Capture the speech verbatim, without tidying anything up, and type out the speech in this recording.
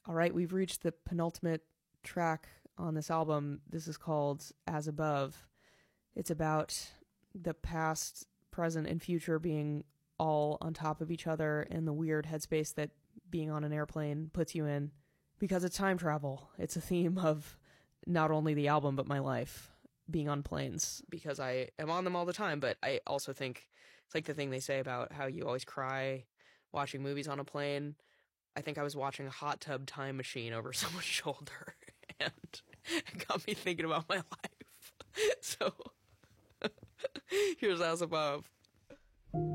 All right, we've reached the penultimate track on this album. This is called As Above. It's about the past, present, and future being all on top of each other and the weird headspace that being on an airplane puts you in. Because it's time travel. It's a theme of not only the album, but my life, being on planes. Because I am on them all the time, but I also think it's like the thing they say about how you always cry watching movies on a plane. I think I was watching a Hot Tub Time Machine over someone's shoulder, and it got me thinking about my life. So, here's As Above.